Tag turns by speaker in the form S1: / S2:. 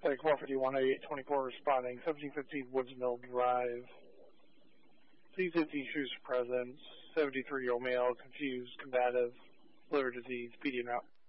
S1: Like 451-8824 responding, 1750 Woods Mill Drive. Please hit the issues presence. 73-year-old male, confused, combative, liver disease, PD out.